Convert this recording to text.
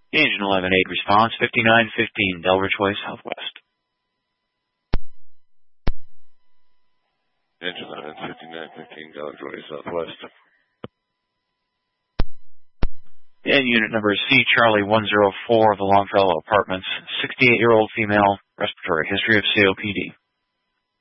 Engine 11-8 response, 5915 Delridge Way, Southwest. Engine 11, 5915 Delridge Way, Southwest. And unit number is C. Charlie 104 of the Longfellow Apartments, 68-year-old female, respiratory history of COPD.